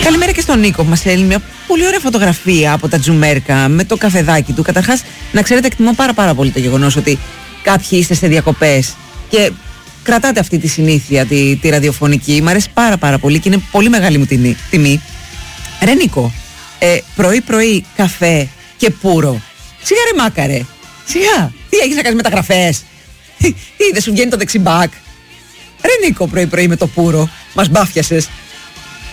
Καλημέρα και στον Νίκο που μας στέλνει μια πολύ ωραία φωτογραφία από τα Τζουμέρκα με το καφεδάκι του. Καταρχάς, να ξέρετε, εκτιμώ πάρα πολύ το γεγονός ότι κάποιοι είστε σε διακοπές και κρατάτε αυτή τη συνήθεια, τη ραδιοφωνική. Μ' αρέσει πάρα πολύ και είναι πολύ μεγάλη μου τιμή. Ρε Νίκο, πρωί καφέ και πουρο. Σιγά ρε μάκαρε. Σιγά. Τι έχεις να κάνεις μεταγραφές? Τι δεν σου βγαίνει το δεξιμπάκ? Ρε Νίκο, πρωί με το πουρο. Μας μπάφιασες.